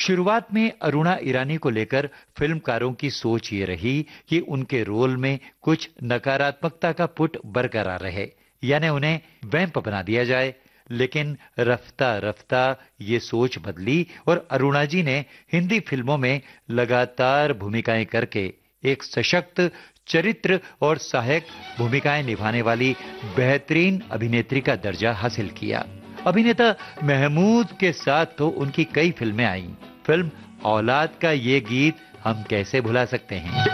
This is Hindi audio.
शुरुआत में अरुणा ईरानी को लेकर फिल्मकारों की सोच ये रही कि उनके रोल में कुछ नकारात्मकता का पुट बरकरार रहे, यानी उन्हें वैम्प बना दिया जाए। लेकिन रफ्ता रफ्ता ये सोच बदली और अरुणा जी ने हिंदी फिल्मों में लगातार भूमिकाएं करके एक सशक्त चरित्र और सहायक भूमिकाएं निभाने वाली बेहतरीन अभिनेत्री का दर्जा हासिल किया। अभिनेता महमूद के साथ तो उनकी कई फिल्में आईं। फिल्म औलाद का ये गीत हम कैसे भुला सकते हैं।